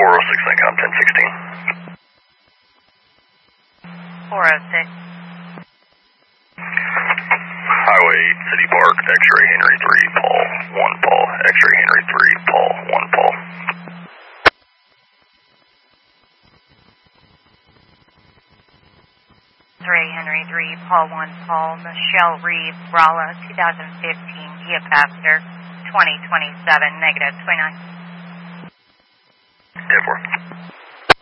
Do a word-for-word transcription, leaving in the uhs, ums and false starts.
four oh six, Incom ten sixteen. four oh six. Highway City Park, X-ray Henry three, Paul one Paul, X-ray Henry three, Paul one Paul. X-ray Henry three, Paul one Paul, Michelle Reeves, Rolla, twenty fifteen, Kia Passenger, twenty twenty-seven, negative twenty-nine. ten four.